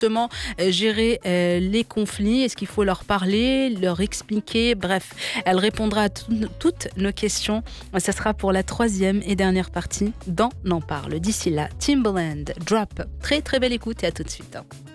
justement gérer les conflits? Est-ce qu'il faut leur parler, leur expliquer? Bref, elle répondra à toutes nos questions. Ça sera pour la troisième et dernière partie dans N'en parle. D'ici là, Timbaland, Drop. Très très belle écoute et à tout de suite.